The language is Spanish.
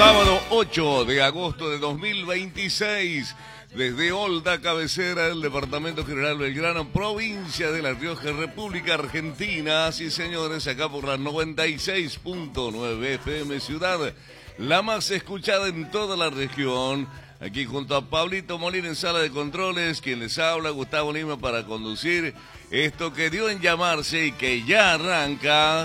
Sábado 8 de agosto de 2026, desde Olda, cabecera del Departamento General Belgrano, provincia de La Rioja, República Argentina. Sí, señores, acá por la 96.9 FM Ciudad, la más escuchada en toda la región. Aquí junto a Pablito Molina en sala de controles, quien les habla, Gustavo Lima, para conducir esto que dio en llamarse y que ya arranca